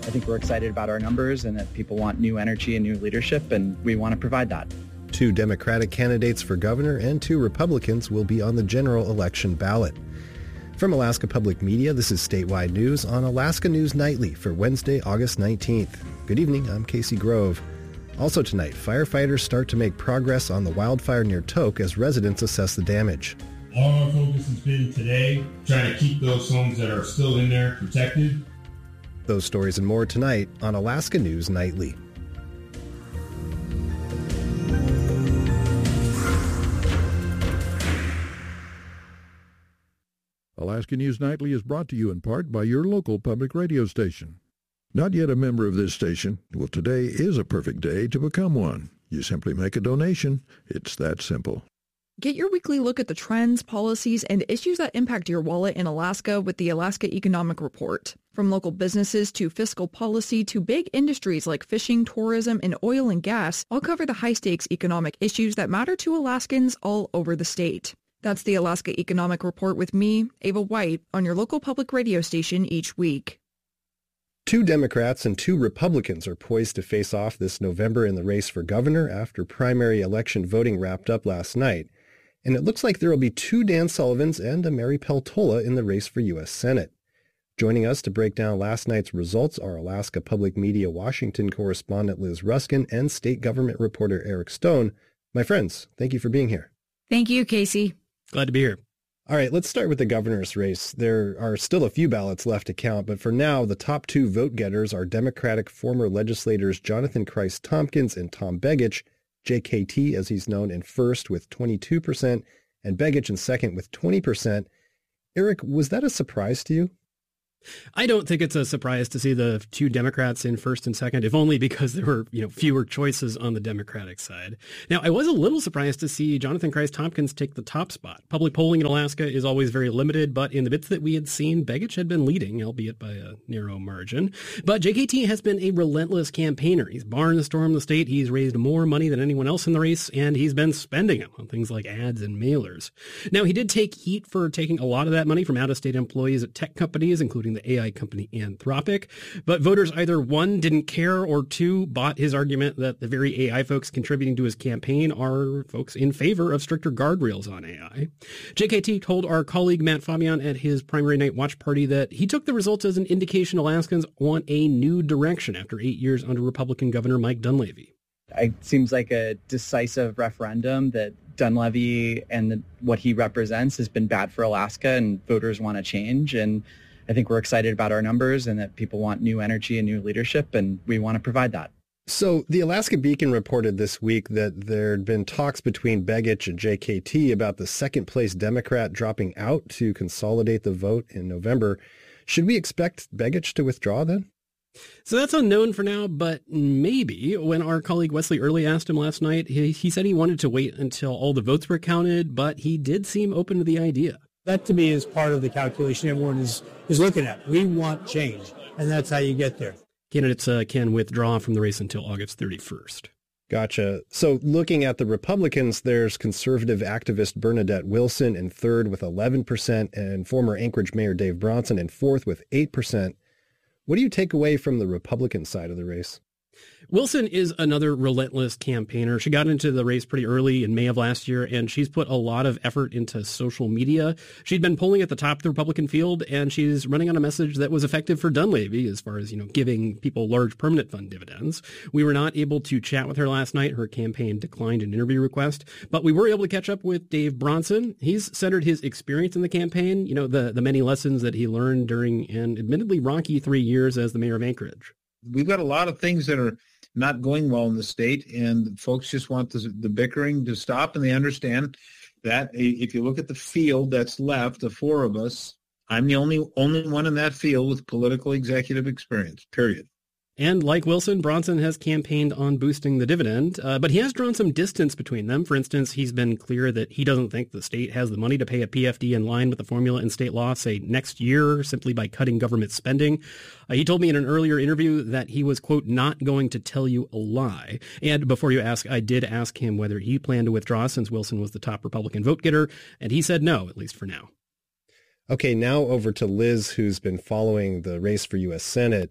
I think we're excited about our numbers and that people want new energy and new leadership, and we want to provide that. 2 Democratic candidates for governor and 2 Republicans will be on the general election ballot. From Alaska Public Media, this is Statewide News on Alaska News Nightly for Wednesday, August 19th. Good evening, I'm Casey Grove. Also tonight, firefighters start to make progress on the wildfire near Tok as residents assess the damage. All our focus has been today trying to keep those homes that are still in there protected. Those stories and more tonight on Alaska News Nightly. Alaska News Nightly is brought to you in part by your local public radio station. Not yet a member of this station? Well, today is a perfect day to become one. You simply make a donation. It's that simple. Get your weekly look at the trends, policies, and issues that impact your wallet in Alaska with the Alaska Economic Report. From local businesses to fiscal policy to big industries like fishing, tourism, and oil and gas, I'll cover the high-stakes economic issues that matter to Alaskans all over the state. That's the Alaska Economic Report with me, Ava White, on your local public radio station each week. 2 Democrats and 2 Republicans are poised to face off this November in the race for governor after primary election voting wrapped up last night. And it looks like there will be 2 Dan Sullivans and a Mary Peltola in the race for U.S. Senate. Joining us to break down last night's results are Alaska Public Media Washington correspondent Liz Ruskin and state government reporter Eric Stone. My friends, thank you for being here. Thank you, Casey. Glad to be here. All right, let's start with the governor's race. There are still a few ballots left to count, but for now, the top 2 vote getters are Democratic former legislators Jonathan Christ Tompkins and Tom Begich, JKT, as he's known, in first with 22%, and Begich in second with 20%. Eric, was that a surprise to you? I don't think it's a surprise to see the 2 Democrats in first and second, if only because there were, fewer choices on the Democratic side. Now, I was a little surprised to see Jonathan Christ Tompkins take the top spot. Public polling in Alaska is always very limited, but in the bits that we had seen, Begich had been leading, albeit by a narrow margin. But JKT has been a relentless campaigner. He's barnstormed the state. He's raised more money than anyone else in the race, and he's been spending it on things like ads and mailers. Now, he did take heat for taking a lot of that money from out-of-state employees at tech companies, including the AI company Anthropic, but voters either 1, didn't care, or 2, bought his argument that the very AI folks contributing to his campaign are folks in favor of stricter guardrails on AI. JKT told our colleague Matt Fabian at his primary night watch party that he took the results as an indication Alaskans want a new direction after 8 years under Republican Governor Mike Dunleavy. It seems like a decisive referendum that Dunleavy and what he represents has been bad for Alaska, and voters want to change. And I think we're excited about our numbers and that people want new energy and new leadership, and we want to provide that. So the Alaska Beacon reported this week that there had been talks between Begich and JKT about the second-place Democrat dropping out to consolidate the vote in November. Should we expect Begich to withdraw then? So that's unknown for now, but maybe. When our colleague Wesley Early asked him last night, he said he wanted to wait until all the votes were counted, but he did seem open to the idea. That, to me, is part of the calculation everyone is looking at. We want change, and that's how you get there. Candidates can withdraw from the race until August 31st. Gotcha. So looking at the Republicans, there's conservative activist Bernadette Wilson in third with 11% and former Anchorage Mayor Dave Bronson in fourth with 8%. What do you take away from the Republican side of the race? Wilson is another relentless campaigner. She got into the race pretty early in May of last year, and she's put a lot of effort into social media. She'd been polling at the top of the Republican field, and she's running on a message that was effective for Dunleavy as far as, giving people large permanent fund dividends. We were not able to chat with her last night. Her campaign declined an interview request, but we were able to catch up with Dave Bronson. He's centered his experience in the campaign, the many lessons that he learned during an admittedly rocky 3 years as the mayor of Anchorage. We've got a lot of things that are not going well in the state, and folks just want the bickering to stop, and they understand that if you look at the field that's left, the 4 of us, I'm the only one in that field with political executive experience, period. And like Wilson, Bronson has campaigned on boosting the dividend, but he has drawn some distance between them. For instance, he's been clear that he doesn't think the state has the money to pay a PFD in line with the formula in state law, say, next year, simply by cutting government spending. He told me in an earlier interview that he was, quote, not going to tell you a lie. And before you ask, I did ask him whether he planned to withdraw since Wilson was the top Republican vote getter, and he said no, at least for now. Okay, now over to Liz, who's been following the race for U.S. Senate.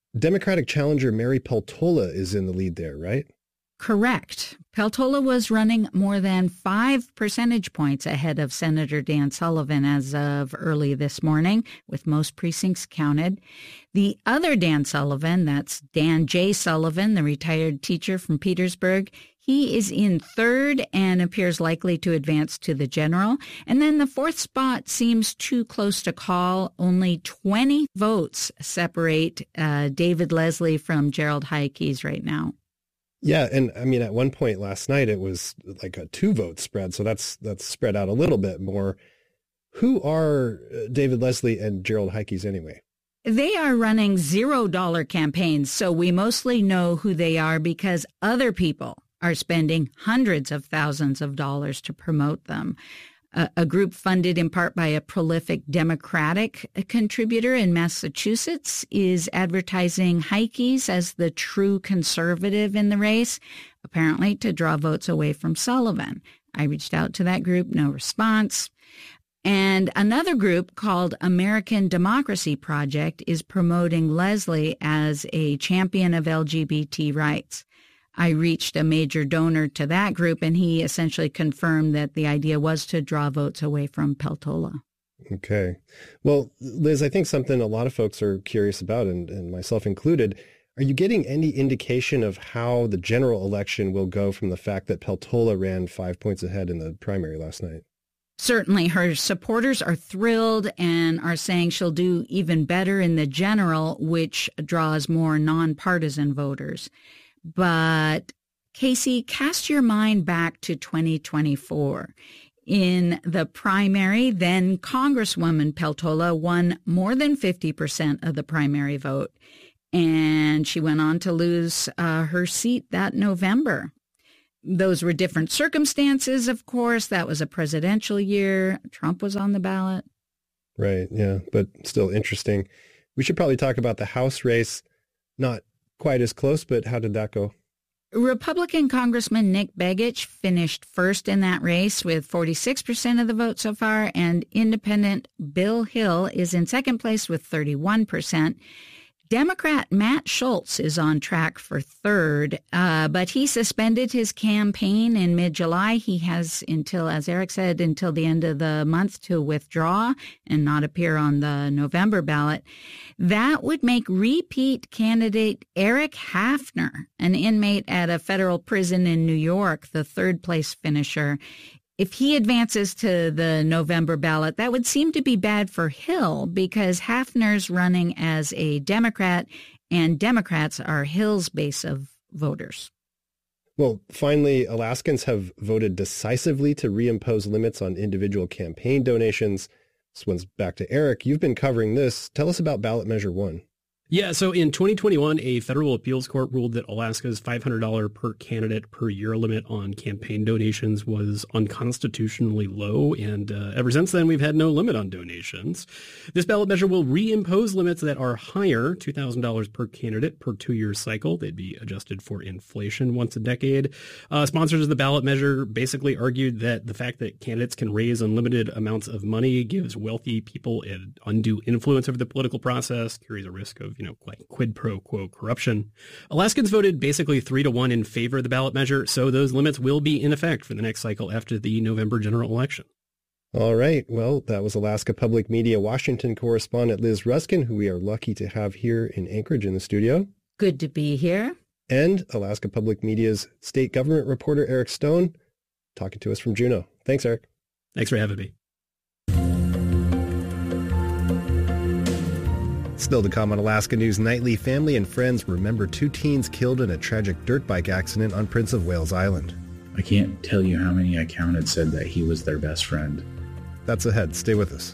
Democratic challenger Mary Peltola is in the lead there, right? Correct. Peltola was running more than 5 percentage points ahead of Senator Dan Sullivan as of early this morning, with most precincts counted. The other Dan Sullivan, that's Dan J. Sullivan, the retired teacher from Petersburg, he is in third and appears likely to advance to the general. And then the fourth spot seems too close to call. Only 20 votes separate David Leslie from Gerald Hickes right now. Yeah, and I mean, at one point last night, it was like a 2-vote spread, so that's spread out a little bit more. Who are David Leslie and Gerald Hickes anyway? They are running $0 campaigns, so we mostly know who they are because other people are spending hundreds of thousands of dollars to promote them. A group funded in part by a prolific Democratic contributor in Massachusetts is advertising Hickes as the true conservative in the race, apparently to draw votes away from Sullivan. I reached out to that group, no response. And another group called American Democracy Project is promoting Leslie as a champion of LGBT rights. I reached a major donor to that group, and he essentially confirmed that the idea was to draw votes away from Peltola. Okay. Well, Liz, I think something a lot of folks are curious about, and myself included, are you getting any indication of how the general election will go from the fact that Peltola ran 5 points ahead in the primary last night? Certainly, her supporters are thrilled and are saying she'll do even better in the general, which draws more nonpartisan voters. But, Casey, cast your mind back to 2024. In the primary, then Congresswoman Peltola won more than 50% of the primary vote, and she went on to lose her seat that November. Those were different circumstances, of course. That was a presidential year. Trump was on the ballot. Right, yeah, but still interesting. We should probably talk about the House race. Not quite as close, but how did that go? Republican Congressman Nick Begich finished first in that race with 46% of the vote so far, and Independent Bill Hill is in second place with 31%. Democrat Matt Schultz is on track for third, but he suspended his campaign in mid-July. He has until, as Eric said, until the end of the month to withdraw and not appear on the November ballot. That would make repeat candidate Eric Hafner, an inmate at a federal prison in New York, the third-place finisher. If he advances to the November ballot, that would seem to be bad for Hill because Hafner's running as a Democrat, and Democrats are Hill's base of voters. Well, finally, Alaskans have voted decisively to reimpose limits on individual campaign donations. This one's back to Eric. You've been covering this. Tell us about ballot measure 1. Yeah, so in 2021, a federal appeals court ruled that Alaska's $500 per candidate per year limit on campaign donations was unconstitutionally low, and ever since then, we've had no limit on donations. This ballot measure will reimpose limits that are higher, $2,000 per candidate per 2-year cycle. They'd be adjusted for inflation once a decade. Sponsors of the ballot measure basically argued that the fact that candidates can raise unlimited amounts of money gives wealthy people an undue influence over the political process, carries a risk of like quid pro quo corruption. Alaskans voted basically 3-1 in favor of the ballot measure, so those limits will be in effect for the next cycle after the November general election. All right. Well, that was Alaska Public Media Washington correspondent Liz Ruskin, who we are lucky to have here in Anchorage in the studio. Good to be here. And Alaska Public Media's state government reporter Eric Stone, talking to us from Juneau. Thanks, Eric. Thanks for having me. Still to come on Alaska News Nightly, family and friends remember 2 teens killed in a tragic dirt bike accident on Prince of Wales Island. I can't tell you how many I counted said that he was their best friend. That's ahead. Stay with us.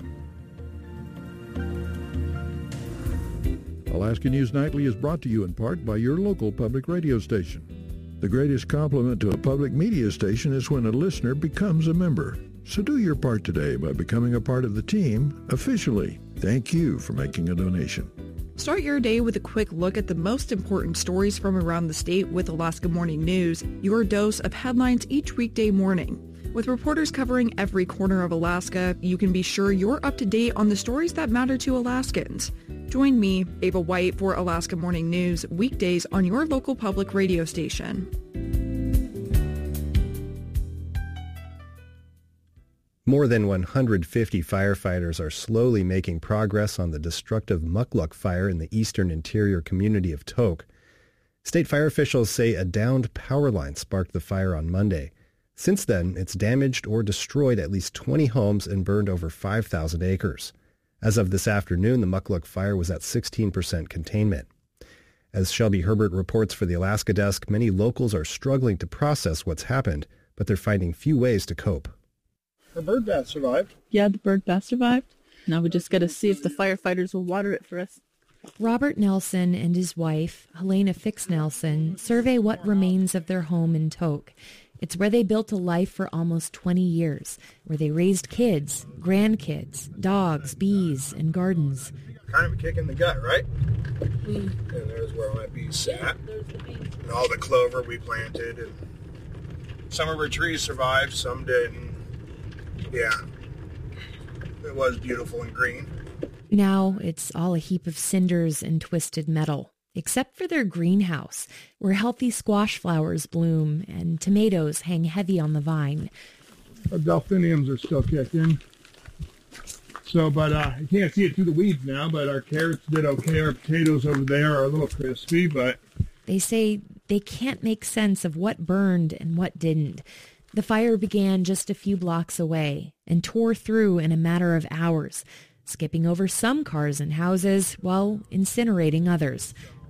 Alaska News Nightly is brought to you in part by your local public radio station. The greatest compliment to a public media station is when a listener becomes a member. So do your part today by becoming a part of the team officially. Thank you for making a donation. Start your day with a quick look at the most important stories from around the state with Alaska Morning News, your dose of headlines each weekday morning. With reporters covering every corner of Alaska, you can be sure you're up to date on the stories that matter to Alaskans. Join me, Ava White, for Alaska Morning News, weekdays on your local public radio station. More than 150 firefighters are slowly making progress on the destructive Mukluk fire in the eastern interior community of Tok. State fire officials say a downed power line sparked the fire on Monday. Since then, it's damaged or destroyed at least 20 homes and burned over 5,000 acres. As of this afternoon, the Mukluk fire was at 16% containment. As Shelby Herbert reports for the Alaska Desk, many locals are struggling to process what's happened, but they're finding few ways to cope. The bird bath survived. Yeah, the bird bath survived. Now we just got to see if the firefighters will water it for us. Robert Nelson and his wife, Helena Fix Nelson, survey what remains of their home in Tok. It's where they built a life for almost 20 years, where they raised kids, grandkids, dogs, bees, and gardens. Kind of a kick in the gut, right? And there's where my bees sat. And all the clover we planted. And some of our trees survived, some didn't. Yeah. It was beautiful and green. Now it's all a heap of cinders and twisted metal, except for their greenhouse, where healthy squash flowers bloom and tomatoes hang heavy on the vine. Our delphiniums are still kicking. So, but you can't see it through the weeds now, but our carrots did okay. Our potatoes over there are a little crispy, but... They say they can't make sense of what burned and what didn't. The fire began just a few blocks away and tore through in a matter of hours, skipping over some cars and houses while incinerating others.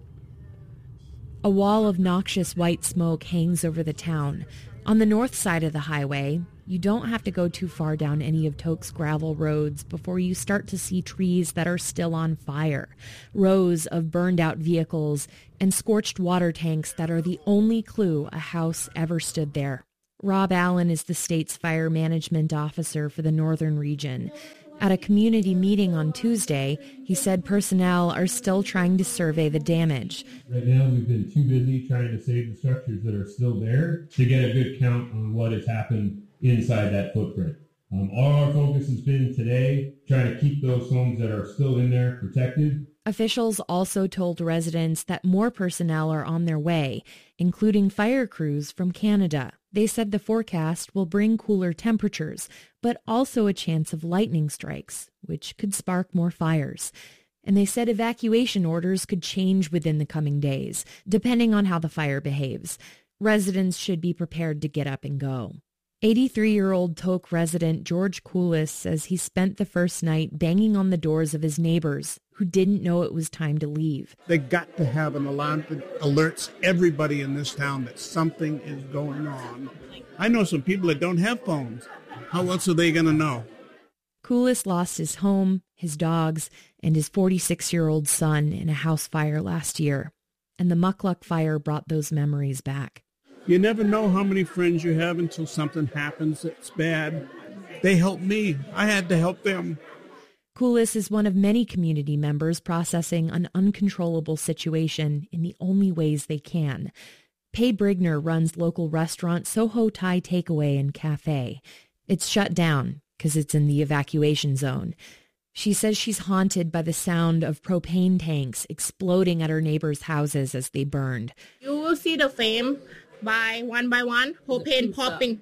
A wall of noxious white smoke hangs over the town. On the north side of the highway, you don't have to go too far down any of Tok's gravel roads before you start to see trees that are still on fire, rows of burned-out vehicles, and scorched water tanks that are the only clue a house ever stood there. Rob Allen is the state's fire management officer for the northern region. At a community meeting on Tuesday, he said personnel are still trying to survey the damage. Right now, we've been too busy trying to save the structures that are still there to get a good count on what has happened inside that footprint. All our focus has been today trying to keep those homes that are still in there protected. Officials also told residents that more personnel are on their way, including fire crews from Canada. They said the forecast will bring cooler temperatures, but also a chance of lightning strikes, which could spark more fires. And they said evacuation orders could change within the coming days, depending on how the fire behaves. Residents should be prepared to get up and go. 83-year-old Tok resident George Coulis says he spent the first night banging on the doors of his neighbors who didn't know it was time to leave. They got to have an alarm that alerts everybody in this town that something is going on. I know some people that don't have phones. How else are they going to know? Coulis lost his home, his dogs, and his 46-year-old son in a house fire last year. And the Mukluk fire brought those memories back. You never know how many friends you have until something happens that's bad. They helped me. I had to help them. Coulis is one of many community members processing an uncontrollable situation in the only ways they can. Pay Brigner runs local restaurant Soho Thai Takeaway and Cafe. It's shut down because it's in the evacuation zone. She says she's haunted by the sound of propane tanks exploding at her neighbors' houses as they burned. You will see the flame by one, propane popping.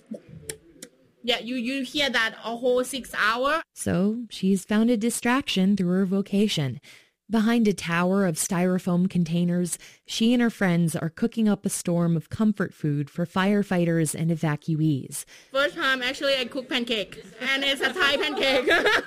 Yeah, you hear that a whole 6 hours. So she's found a distraction through her vocation. Behind a tower of styrofoam containers, she and her friends are cooking up a storm of comfort food for firefighters and evacuees. First time, actually, I cooked pancake, and it's a Thai pancake.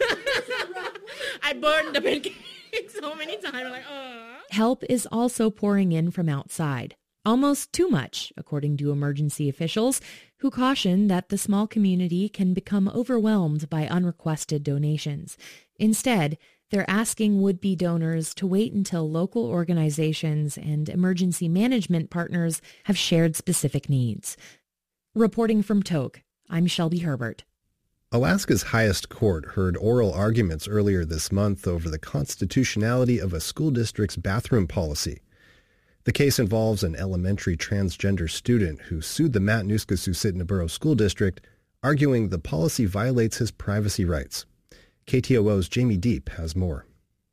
I burned the pancake so many times. I'm like, Help is also pouring in from outside. Almost too much, according to emergency officials, who caution that the small community can become overwhelmed by unrequested donations. Instead, they're asking would-be donors to wait until local organizations and emergency management partners have shared specific needs. Reporting from Tok, I'm Shelby Herbert. Alaska's highest court heard oral arguments earlier this month over the constitutionality of a school district's bathroom policy. The case involves an elementary transgender student who sued the Matanuska-Susitna School District, arguing the policy violates his privacy rights. KTOO's Jamie Deep has more.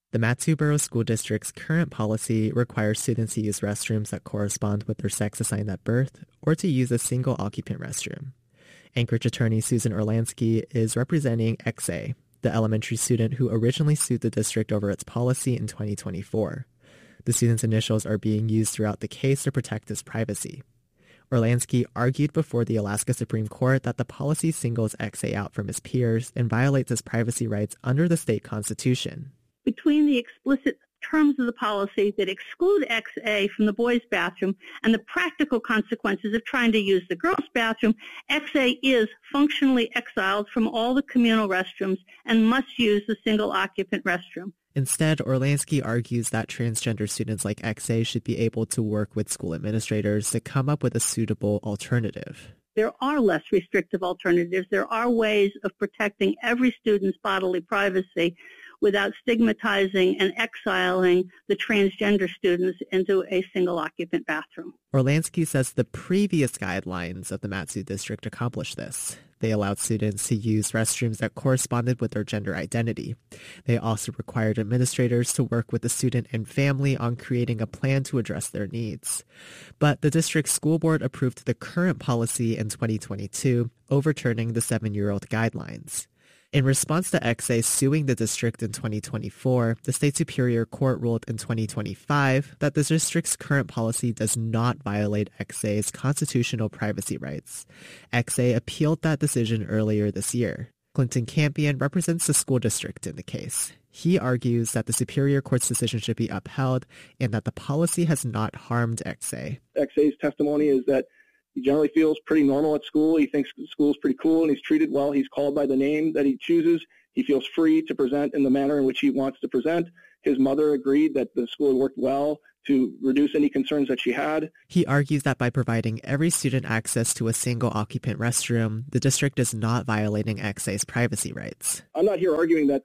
The Mat-Su Borough School District's current policy requires students to use restrooms that correspond with their sex assigned at birth or to use a single-occupant restroom. Anchorage attorney Susan Orlansky is representing XA, the elementary student who originally sued the district over its policy in 2024. The student's initials are being used throughout the case to protect his privacy. Orlansky argued before the Alaska Supreme Court that the policy singles XA out from his peers and violates his privacy rights under the state constitution. Between the explicit terms of the policy that exclude XA from the boys' bathroom and the practical consequences of trying to use the girls' bathroom, XA is functionally exiled from all the communal restrooms and must use the single-occupant restroom. Instead, Orlansky argues that transgender students like XA should be able to work with school administrators to come up with a suitable alternative. There are less restrictive alternatives. There are ways of protecting every student's bodily privacy without stigmatizing and exiling the transgender students into a single-occupant bathroom. Orlansky says the previous guidelines of the Mat-Su district accomplished this. They allowed students to use restrooms that corresponded with their gender identity. They also required administrators to work with the student and family on creating a plan to address their needs. But the district school board approved the current policy in 2022, overturning the 7-year-old guidelines. In response to XA suing the district in 2024, the state superior court ruled in 2025 that the district's current policy does not violate XA's constitutional privacy rights. XA appealed that decision earlier this year. Clinton Campion represents the school district in the case. He argues that the superior court's decision should be upheld and that the policy has not harmed XA. XA's testimony is that he generally feels pretty normal at school. He thinks school is pretty cool and he's treated well. He's called by the name that he chooses. He feels free to present in the manner in which he wants to present. His mother agreed that the school worked well to reduce any concerns that she had. He argues that by providing every student access to a single-occupant restroom, the district is not violating XA's privacy rights. I'm not here arguing that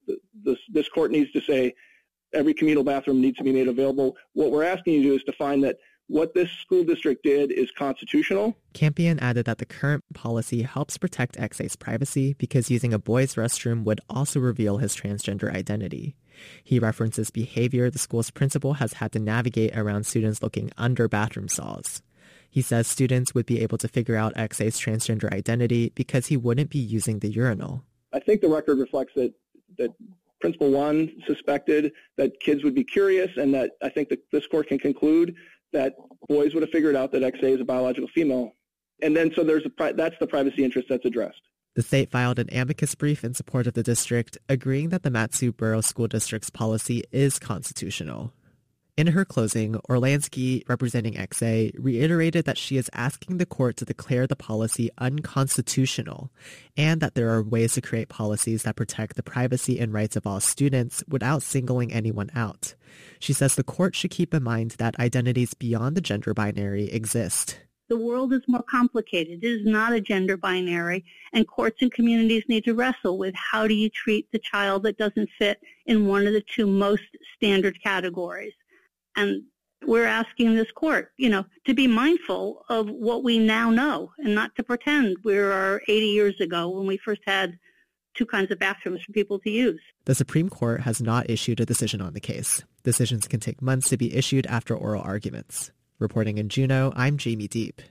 this court needs to say every communal bathroom needs to be made available. What we're asking you to do is to find that what this school district did is constitutional. Campion added that the current policy helps protect XA's privacy because using a boys' restroom would also reveal his transgender identity. He references behavior the school's principal has had to navigate around students looking under bathroom stalls. He says students would be able to figure out XA's transgender identity because he wouldn't be using the urinal. I think the record reflects that Principal 1 suspected that kids would be curious, and that I think that this court can conclude that boys would have figured out that XA is a biological female. And then so that's the privacy interest that's addressed. The state filed an amicus brief in support of the district, agreeing that the Mat-Su Borough School District's policy is constitutional. In her closing, Orlansky, representing XA, reiterated that she is asking the court to declare the policy unconstitutional and that there are ways to create policies that protect the privacy and rights of all students without singling anyone out. She says the court should keep in mind that identities beyond the gender binary exist. The world is more complicated. It is not a gender binary, and courts and communities need to wrestle with how do you treat the child that doesn't fit in one of the two most standard categories. And we're asking this court, to be mindful of what we now know and not to pretend we were 80 years ago when we first had two kinds of bathrooms for people to use. The Supreme Court has not issued a decision on the case. Decisions can take months to be issued after oral arguments. Reporting in Juneau, I'm Jamie Deep.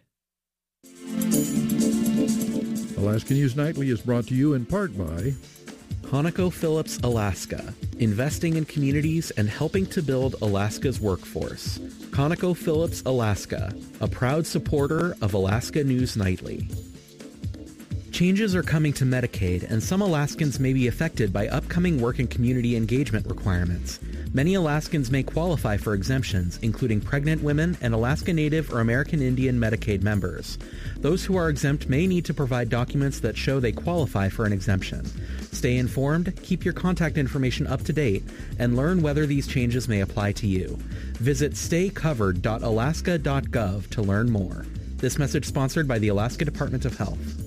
Alaska News Nightly is brought to you in part by ConocoPhillips Alaska, investing in communities and helping to build Alaska's workforce. ConocoPhillips Alaska, a proud supporter of Alaska News Nightly. Changes are coming to Medicaid, and some Alaskans may be affected by upcoming work and community engagement requirements. Many Alaskans may qualify for exemptions, including pregnant women and Alaska Native or American Indian Medicaid members. Those who are exempt may need to provide documents that show they qualify for an exemption. Stay informed, keep your contact information up to date, and learn whether these changes may apply to you. Visit staycovered.alaska.gov to learn more. This message sponsored by the Alaska Department of Health.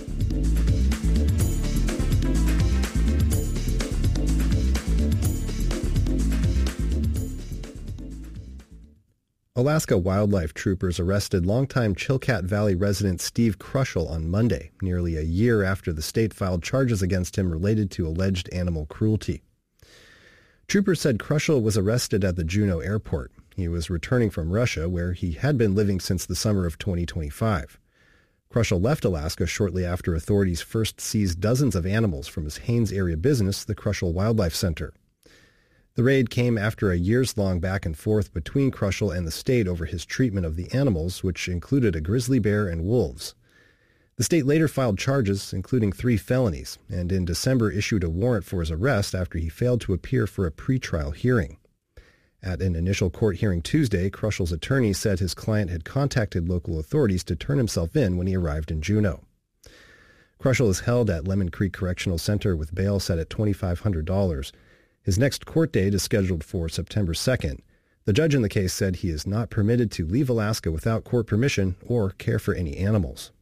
Alaska wildlife troopers arrested longtime Chilkat Valley resident Steve Krushel on Monday, nearly a year after the state filed charges against him related to alleged animal cruelty. Troopers said Krushel was arrested at the Juneau airport. He was returning from Russia, where he had been living since the summer of 2025. Krushel left Alaska shortly after authorities first seized dozens of animals from his Haines area business, the Krushel Wildlife Center. The raid came after a years-long back and forth between Krushel and the state over his treatment of the animals, which included a grizzly bear and wolves. The state later filed charges, including 3 felonies, and in December issued a warrant for his arrest after he failed to appear for a pretrial hearing. At an initial court hearing Tuesday, Krushel's attorney said his client had contacted local authorities to turn himself in when he arrived in Juneau. Krushel is held at Lemon Creek Correctional Center with bail set at $2,500. His next court date is scheduled for September 2nd. The judge in the case said he is not permitted to leave Alaska without court permission or care for any animals.